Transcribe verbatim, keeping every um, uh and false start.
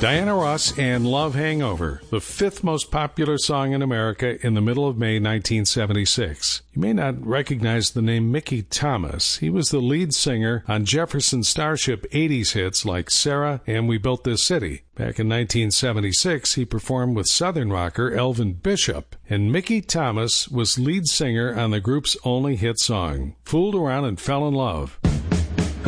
Diana Ross and Love Hangover, the fifth most popular song in America in the middle of May nineteen seventy-six. You may not recognize the name Mickey Thomas. He was the lead singer on Jefferson Starship eighties hits like Sarah and We Built This City. Back in nineteen seventy-six, he performed with Southern rocker Elvin Bishop, and Mickey Thomas was lead singer on the group's only hit song, Fooled Around and Fell in Love.